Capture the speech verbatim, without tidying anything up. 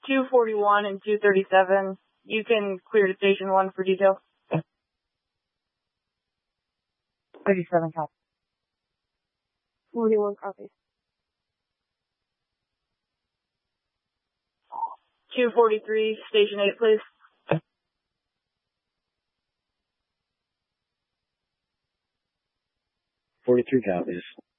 two forty-one and two thirty-seven. You can clear to Station one for details. thirty-seven copy. forty-one copies. two forty-three, Station eight, please. forty-three copies.